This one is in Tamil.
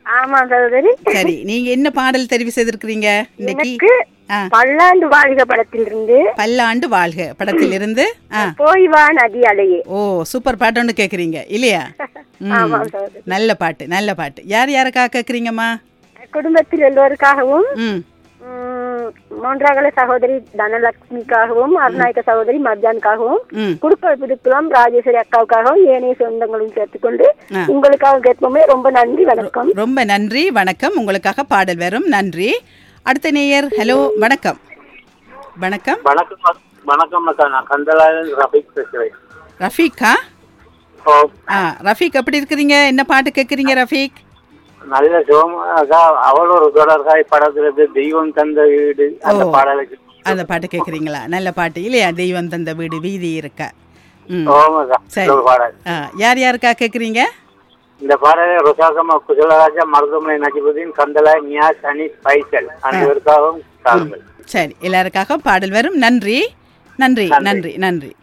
ஆமா சகோதரி. சரி, நீங்க என்ன பாடல் தெரிவு செய்திருக்கிறீங்க இன்னைக்கு? எனக்கு பல்லாண்டு வாழ்க படத்திலிருந்து பல்லாண்டு வாழ்க படத்திலிருந்து போய் வா நதி அலையே. ஓ, சூப்பர் பாட்டு ஒன்று கேக்குறீங்க இல்லையா? ஆமா சகோதரி. நல்ல பாட்டு, நல்ல பாட்டு. யார் யாருக்காக கேக்குறீங்கம்மா? குடும்பத்தில் எல்லோருக்காகவும், மூன்றாகல சகோதரி தனலட்சுமிக்காகவும், அருணாயக்க சகோதரி மர்ஜானுக்காகவும், குடுக்க புதுக்குளம் ராஜேஸ்வரி அக்காவுக்காகவும், ஏனைய சொந்தங்களையும் சேர்த்துக்கொண்டு உங்களுக்காக கேட்போமே. ரொம்ப நன்றி, வணக்கம். ரொம்ப நன்றி, வணக்கம். உங்களுக்காக பாடல் வரும். நன்றி. அடுத்த நேயர். ஹலோ, வணக்கம். வணக்கம். வணக்கம் நான் கந்தலாயன் ரஃபீக் பேசுறேன். ரஃபீக்கா? ரஃபீக் எப்படி இருக்கிறீங்க? என்ன பாட்டு கேட்குறீங்க ரஃபீக்? நல்ல சோமாக அவள் ஒரு தொடர்காய் படத்துல தெய்வம் தந்த வீடு அந்த பாடலுக்கு அந்த பாட்டு கேட்குறீங்களா? நல்ல பாட்டு இல்லையா? தெய்வம் தந்த வீடு வீதி இருக்க. சரி, யார் யாருக்கா கேட்குறீங்க இந்த பாடலை? ருசாகமா குசலராஜா, மருதமலை நஜிபுதீன், கந்தலாய், மியாஸ், அனீஸ், பைசல் அனைவருக்காகவும். சரி, எல்லாருக்காக பாடல் வரும். நன்றி, நன்றி, நன்றி, நன்றி.